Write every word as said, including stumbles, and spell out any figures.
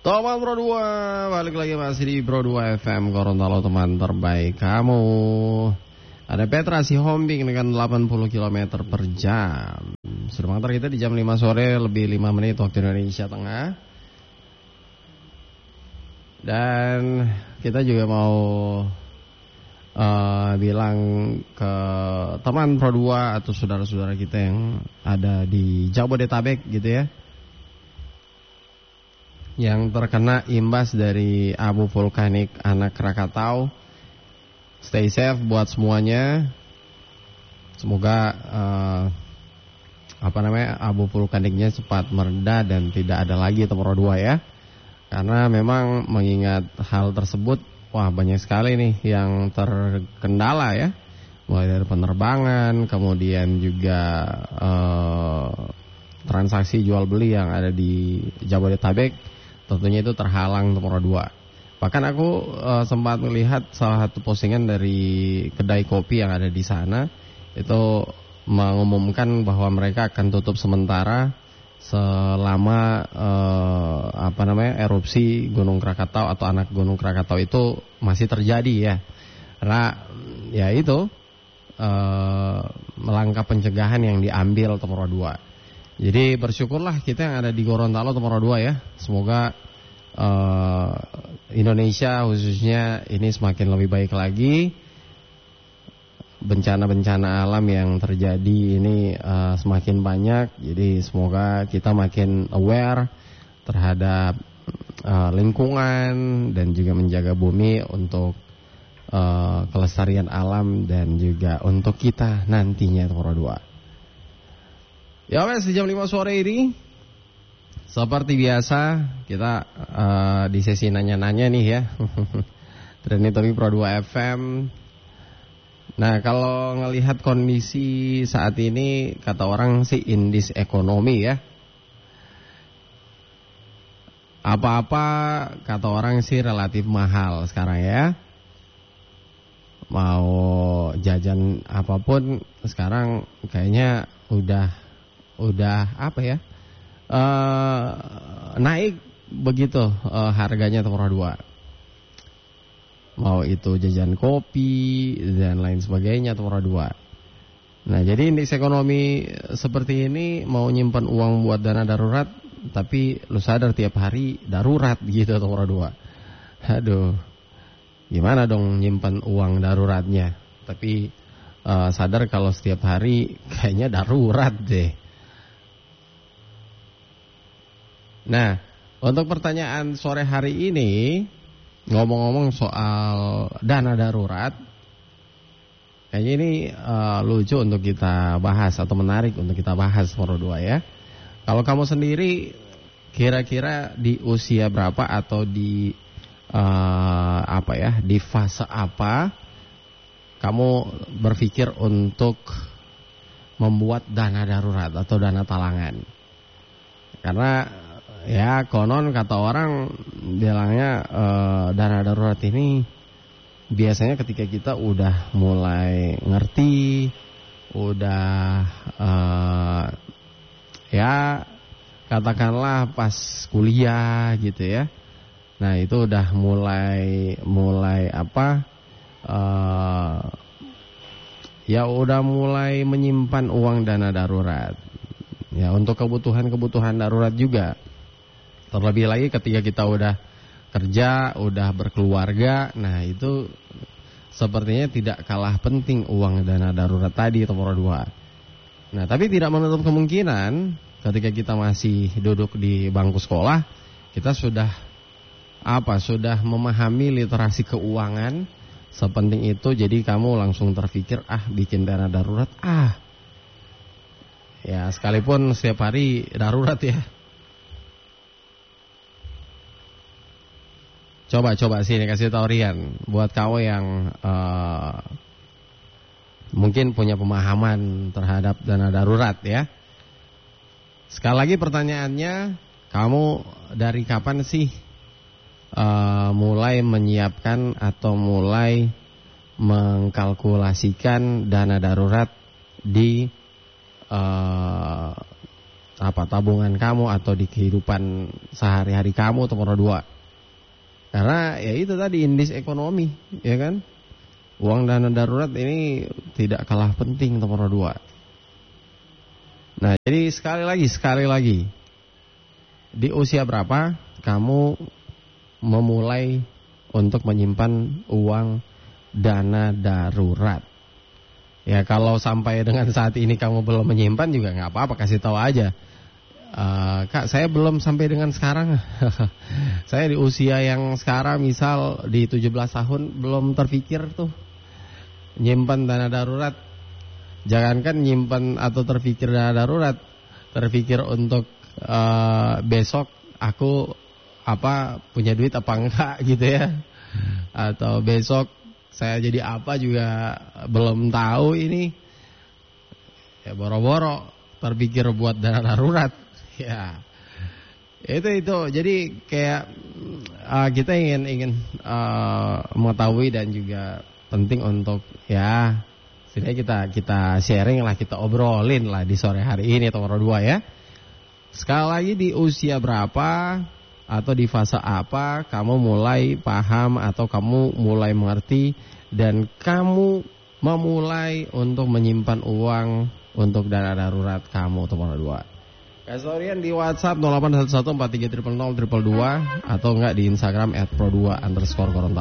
Sobat Pro dua, balik lagi masih di Pro dua F M Gorontalo, teman terbaik kamu. Ada Petra si Hombing dengan delapan puluh kilometer per jam. Sudah mengantar kita di jam lima sore lebih lima menit waktu Indonesia Tengah. Dan kita juga mau uh, bilang ke teman Pro dua atau saudara-saudara kita yang ada di Jabodetabek gitu ya, yang terkena imbas dari abu vulkanik anak Krakatau. Stay safe buat semuanya. Semoga uh, apa namanya abu vulkaniknya cepat mereda dan tidak ada lagi Pro dua ya. Karena memang mengingat hal tersebut, wah banyak sekali nih yang terkendala ya. Mulai dari penerbangan, kemudian juga uh, transaksi jual beli yang ada di Jabodetabek tentunya itu terhalang untuk Pro dua. Bahkan aku uh, sempat melihat salah satu postingan dari kedai kopi yang ada di sana, itu mengumumkan bahwa mereka akan tutup sementara selama uh, apa namanya erupsi Gunung Krakatau atau anak Gunung Krakatau itu masih terjadi ya. Karena ya itu uh, langkah pencegahan yang diambil untuk Pro dua. Jadi bersyukurlah kita yang ada di Gorontalo Pro dua ya. Semoga uh, Indonesia khususnya ini semakin lebih baik lagi. Bencana-bencana alam yang terjadi ini uh, semakin banyak. Jadi semoga kita makin aware terhadap uh, lingkungan dan juga menjaga bumi untuk uh, kelestarian alam dan juga untuk kita nantinya Pro dua. Ya wes, di jam lima sore ini seperti biasa kita uh, di sesi nanya-nanya nih ya. Trending Pro dua F M. Nah, kalau ngelihat kondisi saat ini kata orang sih indis ekonomi ya. Apa-apa kata orang sih relatif mahal sekarang ya. Mau jajan apapun sekarang kayaknya udah udah apa ya uh, naik begitu uh, harganya Pro dua. Mau itu jajan kopi dan lain sebagainya Pro dua. Nah jadi indeks ekonomi seperti ini mau nyimpan uang buat dana darurat, tapi lu sadar tiap hari darurat gitu Pro dua. Aduh, gimana dong nyimpan uang daruratnya, tapi uh, sadar kalau setiap hari kayaknya darurat deh. Nah, untuk pertanyaan sore hari ini, ngomong-ngomong soal dana darurat, kayaknya ini uh, lucu untuk kita bahas atau menarik untuk kita bahas Pro dua ya. Kalau kamu sendiri kira-kira di usia berapa atau di uh, apa ya, di fase apa kamu berpikir untuk membuat dana darurat atau dana talangan? Karena ya konon kata orang bilangnya uh, dana darurat ini biasanya ketika kita udah mulai ngerti, udah uh, ya katakanlah pas kuliah gitu ya. Nah itu udah mulai mulai apa? Uh, ya udah mulai menyimpan uang dana darurat. Ya untuk kebutuhan-kebutuhan darurat juga. Terlebih lagi ketika kita udah kerja, udah berkeluarga, nah itu sepertinya tidak kalah penting uang dana darurat tadi Pro dua. Nah tapi tidak menutup kemungkinan ketika kita masih duduk di bangku sekolah, kita sudah apa? Sudah memahami literasi keuangan sepenting itu, jadi kamu langsung terpikir ah bikin dana darurat ah. Ya sekalipun setiap hari darurat ya. Coba-coba sini kasih tau Rian, buat kamu yang uh, mungkin punya pemahaman terhadap dana darurat ya. Sekali lagi pertanyaannya, kamu dari kapan sih uh, mulai menyiapkan atau mulai mengkalkulasikan dana darurat di uh, apa tabungan kamu atau di kehidupan sehari-hari kamu nomor dua. Karena ya itu tadi indeks ekonomi, ya kan? Uang dana darurat ini tidak kalah penting nomor dua. Nah, jadi sekali lagi, sekali lagi, di usia berapa kamu memulai untuk menyimpan uang dana darurat? Ya kalau sampai dengan saat ini kamu belum menyimpan juga nggak apa-apa, kasih tahu aja. Uh, Kak, saya belum sampai dengan sekarang. Saya di usia yang sekarang, misal di tujuh belas tahun, belum terpikir tuh nyimpan dana darurat. Jangankan nyimpan atau terpikir dana darurat, terpikir untuk uh, besok aku apa punya duit apa enggak gitu ya, atau besok saya jadi apa juga belum tahu ini. Ya boro-boro terpikir buat dana darurat. Ya itu itu jadi kayak uh, kita ingin ingin uh, mengetahui dan juga penting untuk ya setidaknya kita kita sharing lah, kita obrolin lah di sore hari ini nomor dua ya. Sekali lagi, di usia berapa atau di fase apa kamu mulai paham atau kamu mulai mengerti dan kamu memulai untuk menyimpan uang untuk dana darurat kamu nomor dua. Kasorian di WhatsApp nol delapan satu satu empat tiga nol nol nol nol dua atau enggak di Instagram at pro dua underscore Gorontalo.